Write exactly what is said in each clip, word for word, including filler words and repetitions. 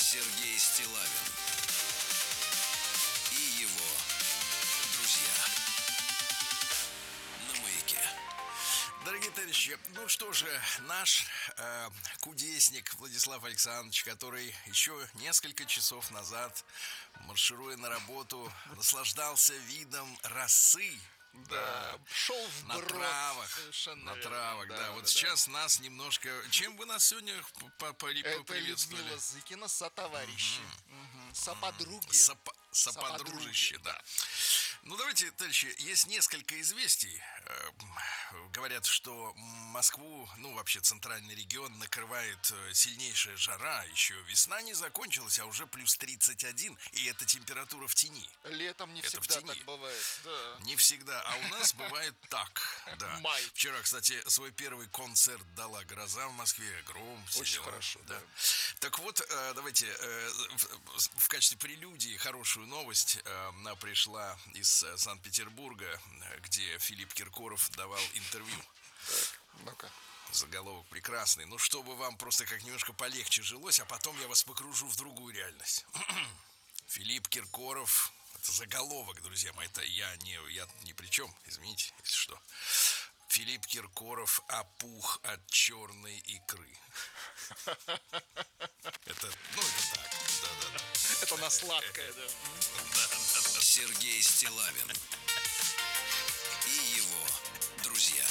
Сергей Стиллавин и его друзья на Маяке. Дорогие товарищи, ну что же, наш э, кудесник Владислав Александрович, который еще несколько часов назад, маршируя на работу, наслаждался видом росы. Да, шел в на брод, травах, совершенно на верно. травах, да. Да, Вот да, сейчас да. нас немножко. Чем вы нас сегодня по- по- Это поприветствовали? Людмила Зыкина, сотоварищи, угу. соподруги. Сопо- Соподружище, да. Ну, давайте, товарищи, есть несколько известий. Э, Говорят, что Москву, ну, вообще центральный регион накрывает сильнейшая жара. Еще весна не закончилась, а уже плюс тридцать один, и это температура в тени. Летом не Это всегда в тени. так бывает. Да. Не всегда, а у нас бывает так, да. Май. Вчера, кстати, свой первый концерт дала гроза в Москве, гром. все Очень дела. хорошо, да. Так вот, э, давайте э, в, в качестве прелюдии хорошую новость. Э, Она пришла из э, Санкт-Петербурга, где Филипп Киркоров давал интервью. Так, ну-ка. Заголовок прекрасный. Ну, чтобы вам просто как немножко полегче жилось, а потом я вас погружу в другую реальность. Филипп Киркоров. Это заголовок, друзья мои. Это я не, я ни при чем, извините, если что. Филипп Киркоров опух от черной икры. Это, ну, это так. Да-да-да. Это на сладкое, да. Сергей Стиллавин и его друзья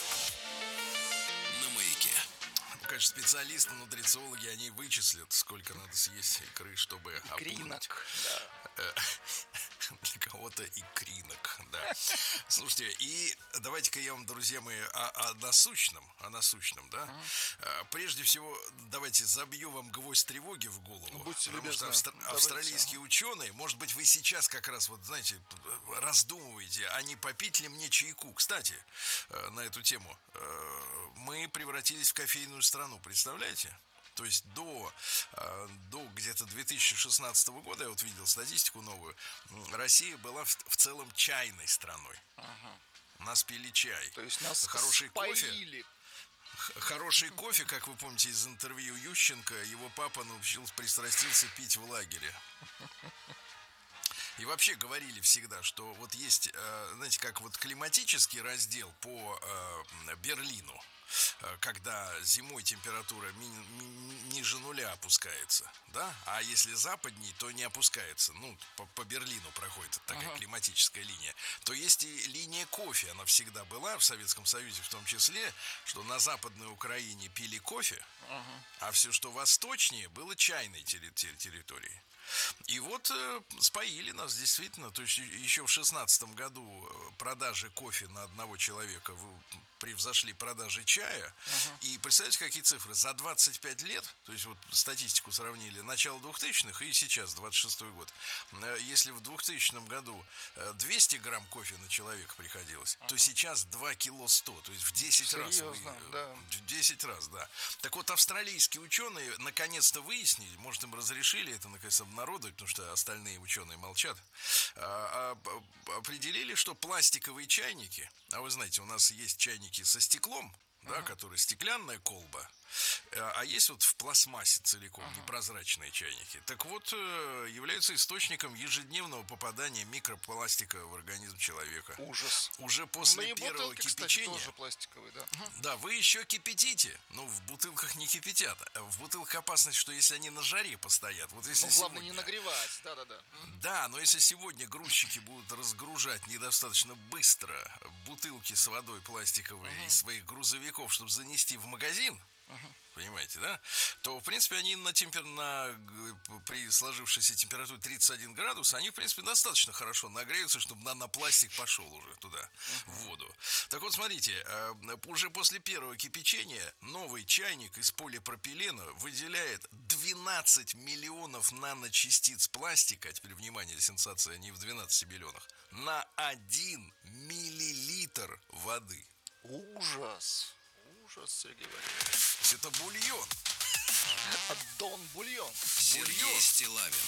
на Маяке. Ну, конечно, специалисты, нутрициологи, они вычислят, сколько надо съесть икры, чтобы опухнуть. Кринок, да. Для кого-то икринок, да. Слушайте, и давайте-ка я вам, друзья мои, о, о насущном, о насущном, да. Uh-huh. Прежде всего, давайте забью вам гвоздь тревоги в голову. Будьте потому любезны, что австр- австралийские ученые, может быть, вы сейчас как раз, вот, знаете, раздумываете, а не попить ли мне чайку. Кстати, на эту тему, мы превратились в кофейную страну, представляете? То есть до, до где-то две тысячи шестнадцатого года, я вот видел статистику новую, Россия была в, в целом чайной страной. Ага. Нас пили чай. То есть нас хороший споили. кофе. Хороший кофе, как вы помните из интервью Ющенко, его папа научился, пристрастился пить в лагере. И вообще говорили всегда, что вот есть, знаете, как вот климатический раздел по Берлину, когда зимой температура ми- ми- ниже нуля опускается, да, а если западней, то не опускается, ну, по, по Берлину проходит такая ага. климатическая линия, то есть и линия кофе, она всегда была в Советском Союзе в том числе, что на Западной Украине пили кофе, ага. а все, что восточнее, было чайной терри- территорией. И вот э, споили нас действительно. То есть еще в шестнадцатом году продажи кофе на одного человека превзошли продажи чая. Uh-huh. И представляете, какие цифры? За двадцать пять лет, то есть вот статистику сравнили, начало двухтысячных и сейчас, двадцать шестой год. Если в двухтысячном году двести грамм кофе на человека приходилось, uh-huh. то сейчас два кило сто, то есть в десять Серьезно, раз. Да. В десять раз, да. Так вот, австралийские ученые наконец-то выяснили, может, им разрешили это наконец-то обнародовать, потому что остальные ученые молчат, а, а, определили, что пластиковые чайники, а вы знаете, у нас есть чайники со стеклом, да, uh-huh. которые стеклянная колба, а есть вот в пластмассе целиком uh-huh. непрозрачные чайники. Так вот, являются источником ежедневного попадания микропластика в организм человека. Ужас. Уже после ну, первого бутылки, кипячения. Кстати, тоже пластиковые, да. Uh-huh. Да, вы еще кипятите, но в бутылках не кипятят. В бутылках опасность, что если они на жаре постоят. Вот если ну, главное сегодня... не нагревать, да-да-да. Да, но если сегодня грузчики будут разгружать недостаточно быстро бутылки с водой пластиковые uh-huh. из своих грузовиков, чтобы занести в магазин, uh-huh. понимаете, да? То, в принципе, они на, темпер... на при сложившейся температуре тридцать один градус, они, в принципе, достаточно хорошо нагреются, чтобы нанопластик пошел уже туда, uh-huh. в воду. Так вот, смотрите, уже после первого кипячения новый чайник из полипропилена выделяет двенадцать миллионов наночастиц пластика, а теперь, внимание, сенсация не в двенадцати миллионах, на один миллилитр воды. Ужас. Ужас, Сергей Валерьевич. Это бульон. Дон бульон. Сергей Стиллавин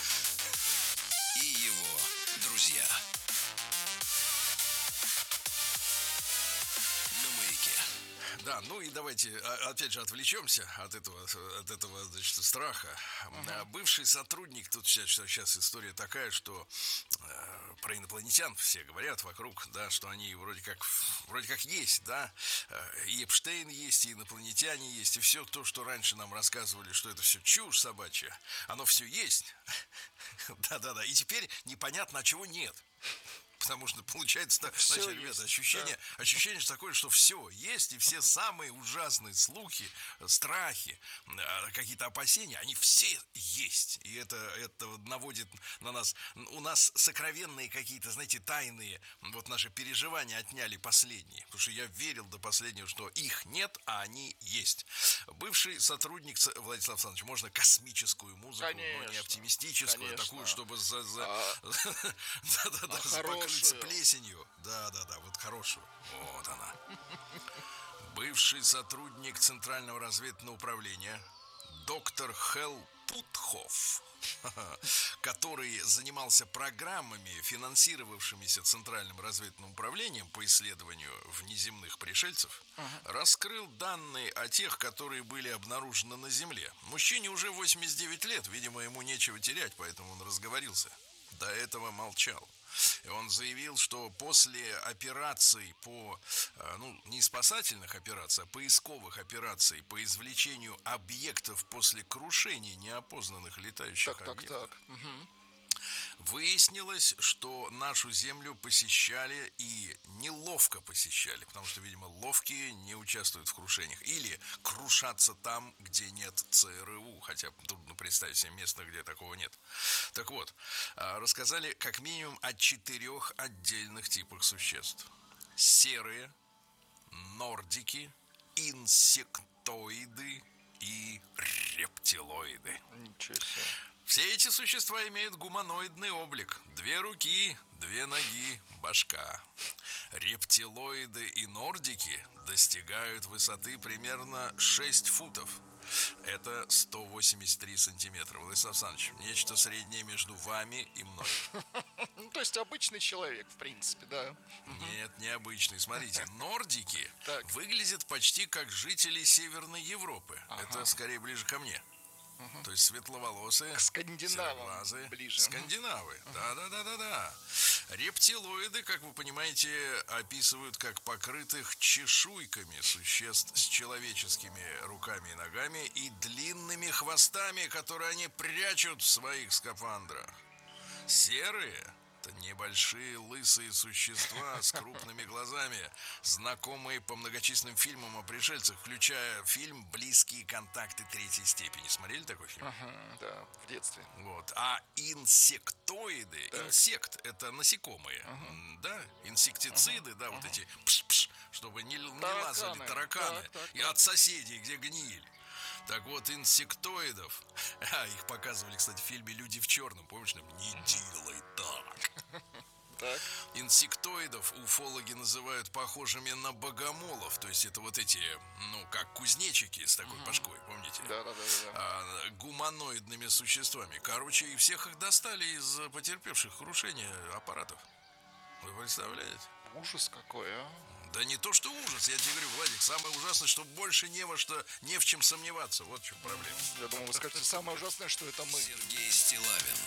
и его друзья на Маяке. Да, ну и давайте а, опять же отвлечемся от этого, от этого, значит, страха. Uh-huh. Бывший сотрудник, тут сейчас, сейчас история такая, что э, про инопланетян все говорят вокруг, да, что они вроде как, вроде как есть, да, и Эпштейн есть, и инопланетяне есть, и все то, что раньше нам рассказывали, что это все чушь собачья, оно все есть. Да-да-да, и теперь непонятно, а чего нет. Потому что получается, так, значит, ребята, ощущение, да. ощущение такое, что все есть, и все самые ужасные слухи, страхи, какие-то опасения, они все есть. И это, это наводит на нас, у нас сокровенные какие-то, знаете, тайные, вот наши переживания отняли последние. Потому что я верил до последнего, что их нет, а они есть. Бывший сотрудник, Владислав Александрович, можно космическую музыку, конечно, но не оптимистическую, конечно. Такую, чтобы за... за... А... покрыться плесенью. Да, да, да, вот хорошую. Вот она. Бывший сотрудник Центрального разведывательного управления доктор Хелл Путхоф, который занимался программами, финансировавшимися Центральным разведывательным управлением по исследованию внеземных пришельцев, uh-huh. раскрыл данные о тех, которые были обнаружены на Земле. Мужчине уже восемьдесят девять лет, видимо, ему нечего терять, поэтому он разговорился. До этого молчал. И он заявил, что после операций по, ну, не спасательных операций, а поисковых операций по извлечению объектов после крушения неопознанных летающих так, объектов, так, так. Угу. выяснилось, что нашу Землю посещали и неловко посещали, потому что, видимо, ловкие не участвуют в крушениях. Или крушатся там, где нет ЦРУ, хотя трудно представить себе место, где такого нет. Так вот, рассказали как минимум о четырех отдельных типах существ. Серые, нордики, инсектоиды и рептилоиды. Ничего себе. Все эти существа имеют гуманоидный облик. Две руки, две ноги, башка. Рептилоиды и нордики достигают высоты примерно шесть футов. Это сто восемьдесят три сантиметра. Владислав Александрович, нечто среднее между вами и мной. Ну, то есть обычный человек, в принципе, да? Нет, не обычный. Смотрите, нордики выглядят почти как жители Северной Европы. Ага. Это скорее ближе ко мне. Uh-huh. То есть светловолосые, сероглазые, ближе. Скандинавы. Uh-huh. Да, да, да, да, да. Рептилоиды, как вы понимаете, описывают как покрытых чешуйками существ с человеческими руками и ногами и длинными хвостами, которые они прячут в своих скафандрах. Серые — это небольшие лысые существа с крупными глазами, знакомые по многочисленным фильмам о пришельцах, включая фильм «Близкие контакты третьей степени». Смотрели такой фильм? Ага, да, в детстве. Вот. А инсектоиды, так. инсект — это насекомые, ага. да, инсектициды, ага. да, вот ага. эти пш-пш, чтобы не, не лазали тараканы так, так, и так. от соседей, где гниль. Так вот, инсектоидов, а, их показывали, кстати, в фильме «Люди в черном», помнишь? Не делай так. Так. Инсектоидов уфологи называют похожими на богомолов, то есть это вот эти, ну, как кузнечики с такой uh-huh. башкой, помните? Да, да, да, да. А, гуманоидными существами. Короче, и всех их достали из потерпевших крушение аппаратов. Вы представляете? Ужас какой, а? Да не то, что ужас, я тебе говорю, Владик, самое ужасное, что больше не во что, не в чем сомневаться. Вот в чем проблема. Я думал, вы скажете, самое ужасное, что это мы. Сергей Стиллавин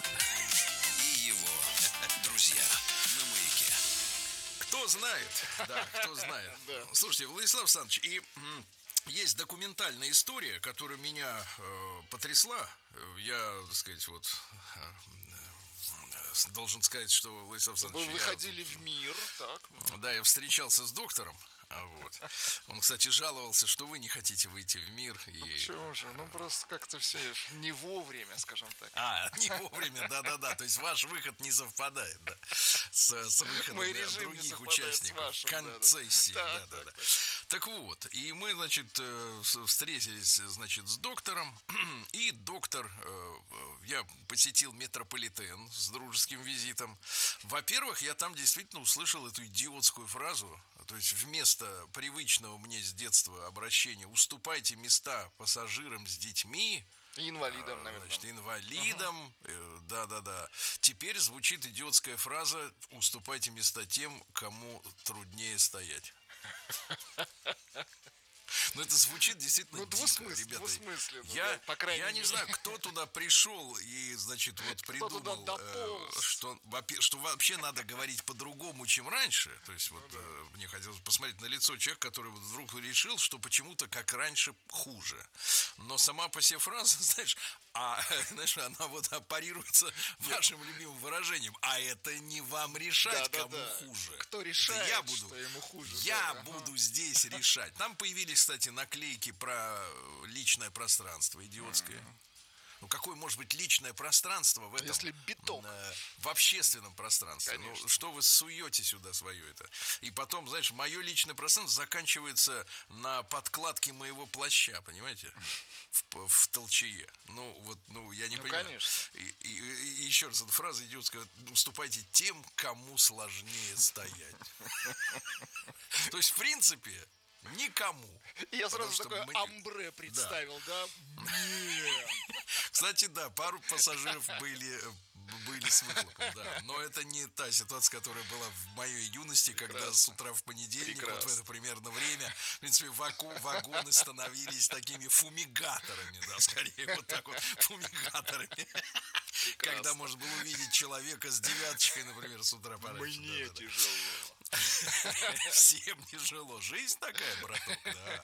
и его друзья на Маяке. Кто знает, да, кто знает. Да. Слушайте, Владислав Александрович, и м, есть документальная история, которая меня э, потрясла. Я, так сказать, вот... Э, должен сказать, что Владислав Александрович... Вы выходили я, в мир, так? Да, я встречался с доктором. Вот. Он, кстати, жаловался, что вы не хотите выйти в мир. И... Ну, почему же? Ну, просто как-то все не вовремя, скажем так. А, не вовремя, да-да-да. То есть ваш выход не совпадает, да, с, с выходом других участников. Концессии, да-да-да. Так вот, и мы, значит, встретились, значит, с доктором. И доктор, я посетил метрополитен с дружеским визитом. Во-первых, я там действительно услышал эту идиотскую фразу. То есть вместо привычного мне с детства обращения «уступайте места пассажирам с детьми», инвалидам, наверное. Значит, инвалидам, uh-huh. да-да-да. Теперь звучит идиотская фраза «уступайте места тем, кому труднее стоять». Ну, это звучит действительно Ну, дико, двусмысленно, ребята. двусмысленно, Я, да, по крайней я не мере. знаю, кто туда пришел и, значит, вот Кто туда придумал, дополз? э, что, вопе- что вообще надо говорить по-другому, чем раньше. То есть вот э, мне хотелось посмотреть на лицо человека, который вот вдруг решил, что почему-то как раньше хуже. Но сама по себе фраза, знаешь, а, знаешь, она вот парируется вашим любимым выражением. А это не вам решать, Да, да, кому да. хуже. Кто Это решает, я буду, что ему хуже? я да, буду ага. здесь решать. Там появились, кстати, наклейки про личное пространство идиотское. Ну, какое может быть личное пространство в этом? Если биток. э, в общественном пространстве. Конечно. Ну, что вы суете сюда свое это? И потом, знаешь, мое личное пространство заканчивается на подкладке моего плаща, понимаете? В, в толчее. Ну, вот, ну, я не Ну, понимаю. конечно. И, и- и еще раз, эта фраза идиотская. Уступайте тем, кому сложнее стоять. То есть, в принципе, никому. Я Потому сразу что такое мы- амбре представил, да? Не. Кстати, да, пару пассажиров были, были с выхлопом, да. Но это не та ситуация, которая была в моей юности, когда Прекрасно. с утра в понедельник, вот в Прекрасно. это примерно время, в принципе, ваку- вагоны становились такими фумигаторами, да, скорее вот так вот, фумигаторами. Когда можно было увидеть человека с девяточкой, например, с утра пораньше. Мне Да-да-да. тяжело. Всем тяжело. Жизнь такая, браток, да.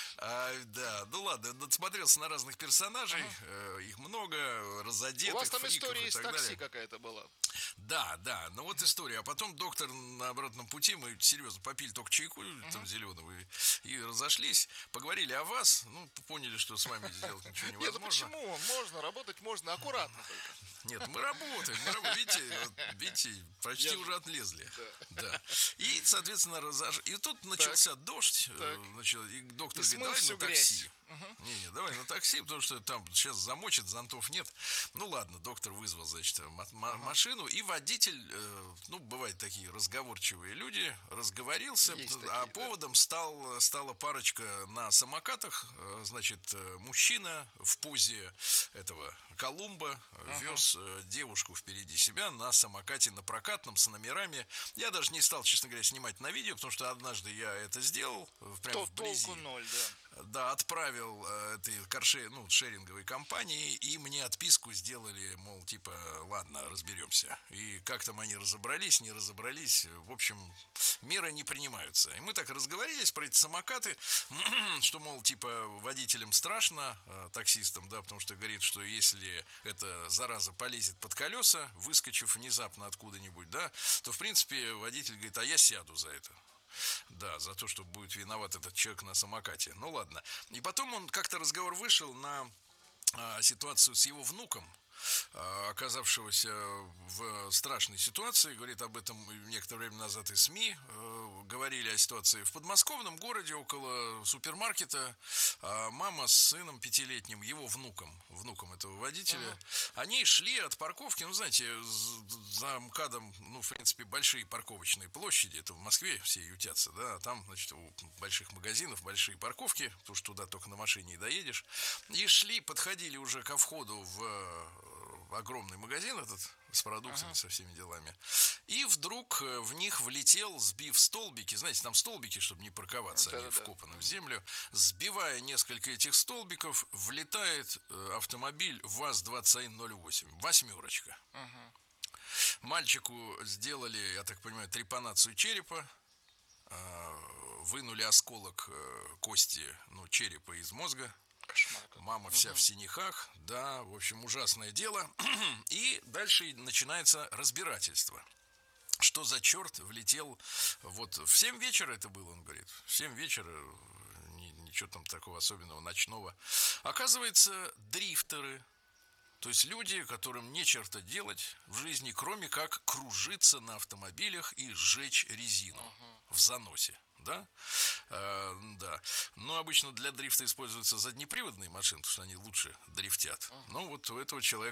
А, да, ну ладно, насмотрелся на разных персонажей, э, их много, разодетых, У вас там фриков история и из так такси далее. какая-то была. Да, да, ну вот история. А потом доктор на обратном пути, мы серьезно попили только чайку там зеленого и, и разошлись, поговорили о вас, ну, поняли, что с вами сделать ничего Нет, ну невозможно. почему? Можно, работать можно, аккуратно только. Нет, мы работаем, мы работаем. Видите, вот, видите, почти Я- уже отлезли. Да. И, соответственно, разож... И тут начался дождь. э, Так. начал- И доктор И говорит, смыл давай всю на такси. грязь. Не, не, давай на такси, потому что там сейчас замочит, зонтов нет. Ну ладно, доктор вызвал, значит, ма- ма- машину, и водитель, э, ну, бывают такие разговорчивые люди, разговорился, Есть а такие, да. поводом стал, стала парочка на самокатах, э, значит, э, мужчина в позе этого Колумба э, вез э, девушку впереди себя на самокате на прокатном с номерами. Я даже не стал, честно говоря, снимать на видео, потому что однажды я это сделал, э, прямо То вблизи. толку ноль, да. Да, отправил э, этой карше, ну, шеринговой компании, и мне отписку сделали, мол, типа, ладно, разберемся. И как там они разобрались, не разобрались, в общем, меры не принимаются. И мы так разговорились про эти самокаты, что, мол, типа, водителям страшно, э, таксистам, да, потому что говорит, что если эта зараза полезет под колеса, выскочив внезапно откуда-нибудь, да, то, в принципе, водитель говорит, а я сяду за это. Да, за то, что будет виноват этот человек на самокате. Ну ладно. И потом он как-то разговор вышел на а, ситуацию с его внуком, а, оказавшегося в страшной ситуации. Говорит об этом некоторое время назад и СМИ э, говорили о ситуации в подмосковном городе около супермаркета. А мама с сыном пятилетним, его внуком, внуком этого водителя, uh-huh. они шли от парковки, ну, знаете, за МКАДом, ну, в принципе, большие парковочные площади, это в Москве все ютятся, да, а там, значит, у больших магазинов большие парковки, потому что туда только на машине и доедешь. И шли, подходили уже ко входу в огромный магазин этот с продуктами, ага. со всеми делами. И вдруг в них влетел, сбив столбики, знаете, там столбики, чтобы не парковаться, да, они да, вкопаны да. в землю. Сбивая несколько этих столбиков, влетает автомобиль ВАЗ двадцать один ноль восемь, восьмерочка. Ага. Мальчику сделали, я так понимаю, трепанацию черепа, вынули осколок кости, ну, черепа из мозга. Кошмар. Мама вся угу. в синяках, да, в общем, ужасное дело. И дальше начинается разбирательство. Что за черт влетел, вот в семь вечера это было, он говорит, в семь вечера, ничего там такого особенного, ночного. Оказывается, дрифтеры, то есть люди, которым не черта делать в жизни, кроме как кружиться на автомобилях и сжечь резину угу. в заносе. Да? А, да. Но обычно для дрифта используются заднеприводные машины, потому что они лучше дрифтят. Uh-huh. Ну, вот у этого человека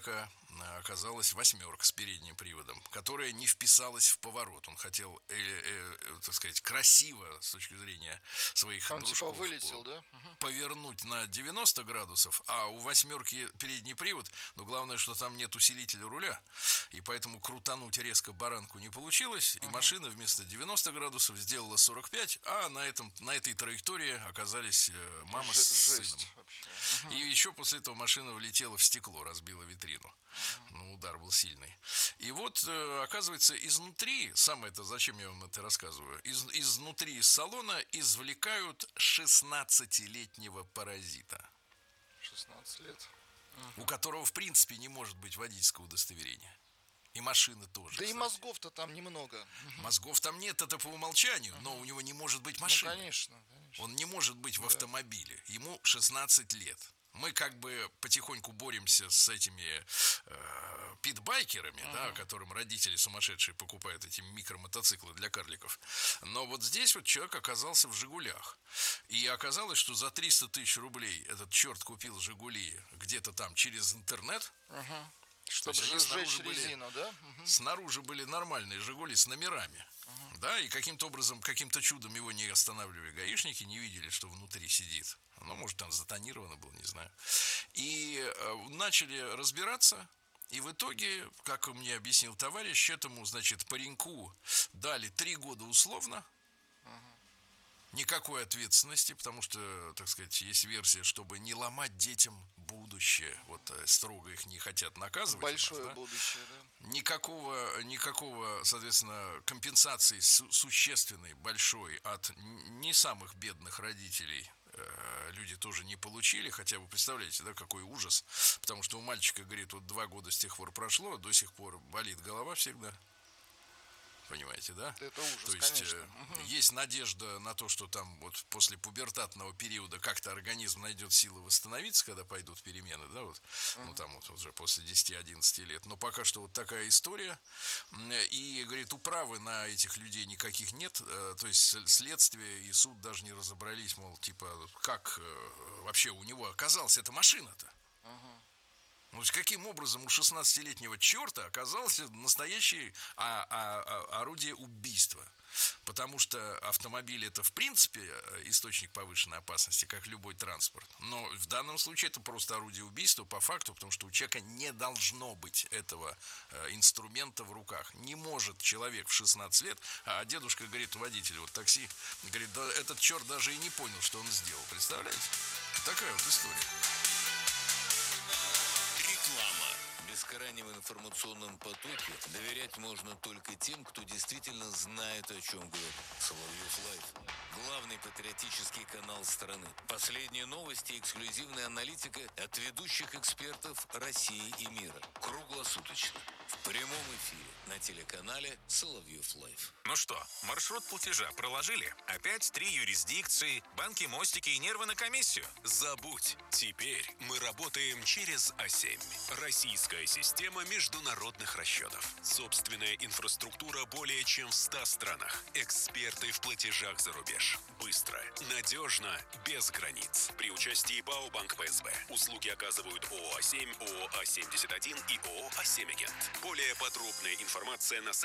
оказалась восьмерка с передним приводом, которая не вписалась в поворот. Он хотел, э, э, так сказать, красиво с точки зрения своих Он типа дружков вылетел, да? повернуть на девяносто градусов, а у восьмерки передний привод, но главное, что там нет усилителя руля, и поэтому крутануть резко баранку не получилось, и машина вместо девяноста градусов сделала сорок пять, а на, этом, на этой траектории оказались э, мама Ж- с сыном. жесть вообще. И еще после этого машина влетела в стекло, разбила витрину. Ну, удар был сильный. И вот, э, оказывается, изнутри, самое-то, зачем я вам это рассказываю, из, изнутри из салона извлекают шестнадцатилетнего паразита, шестнадцать лет. у которого, в принципе, не может быть водительского удостоверения. И машины тоже. Да и кстати. мозгов-то там немного. Мозгов там нет, это по умолчанию, но у него не может быть Ну, машины. конечно, конечно. Он не может быть в автомобиле. Ему шестнадцать лет. Мы как бы потихоньку боремся с этими э, питбайкерами, uh-huh. да, которым родители сумасшедшие покупают эти микромотоциклы для карликов. Но вот здесь вот человек оказался в «Жигулях». И оказалось, что за триста тысяч рублей этот черт купил «Жигули» где-то там через интернет. Uh-huh. Чтобы То есть они сжечь снаружи были- резину, да? Мгм. Снаружи были нормальные «Жигули» с номерами. Uh-huh. Да, и каким-то образом, каким-то чудом его не останавливали гаишники, не видели, что внутри сидит. Ну, может, там затонировано было, не знаю. И э, начали разбираться. И в итоге, как мне объяснил товарищ, этому, значит, пареньку дали три года условно. Никакой ответственности, потому что, так сказать, есть версия, чтобы не ломать детям будущее. Вот э, строго их не хотят наказывать. у нас, Большое да? будущее, да? Никакого, никакого, соответственно, компенсации су- существенной, большой от н- не самых бедных родителей э, люди тоже не получили. Хотя вы представляете, да, какой ужас. Потому что у мальчика, говорит, вот два года с тех пор прошло, до сих пор болит голова всегда. Понимаете, да? Это ужас, То есть конечно. э, Мгм. есть надежда на то, что там вот после пубертатного периода как-то организм найдет силы восстановиться, когда пойдут перемены, да, вот, ну там вот уже после десяти-одиннадцати лет. Но пока что вот такая история. М, И, говорит, управы на этих людей никаких нет. э, То есть с- следствие и суд даже не разобрались, мол, типа, как э, вообще у него оказалась эта машина-то. Ну, то есть каким образом у шестнадцатилетнего черта оказалось настоящее а, а, а, орудие убийства? Потому что автомобиль это в принципе источник повышенной опасности, как любой транспорт. Но в данном случае это просто орудие убийства по факту, потому что у человека не должно быть этого э, инструмента в руках. Не может человек в шестнадцать лет, а дедушка говорит, водитель вот такси, говорит, да этот черт даже и не понял, что он сделал. Представляете? Такая вот история. Реклама. Бескрайнем информационном потоке доверять можно только тем, кто действительно знает, о чем говорит. Соловьев Лайв. Главный патриотический канал страны. Последние новости и эксклюзивная аналитика от ведущих экспертов России и мира. Круглосуточно. В прямом эфире на телеканале Соловьев Лайв. Ну что, маршрут платежа проложили? Опять три юрисдикции, банки, мостики и нервы на комиссию? Забудь. Теперь мы работаем через А семь. Российская система международных расчетов. Собственная инфраструктура более чем в ста странах. Эксперты в платежах за рубеж. Быстро, надежно, без границ. При участии БАО Банк ПСБ. Услуги оказывают ООО А семь, ООО А семьдесят один и ООО А семь Агент. Более подробная информация на сайте